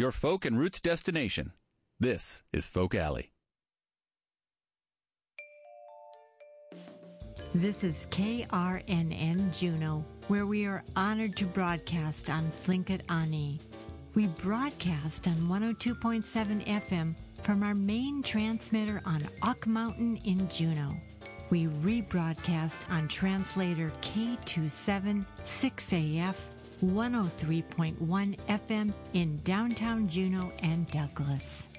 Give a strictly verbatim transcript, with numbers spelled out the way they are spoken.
your folk and roots destination. This is Folk Alley. This is K R N N Juneau, where we are honored to broadcast on Tlingit Ani. We broadcast on one oh two point seven F M from our main transmitter on Uck Mountain in Juneau. We rebroadcast on translator K two seven six A F one oh three point one F M in downtown Juneau and Douglas.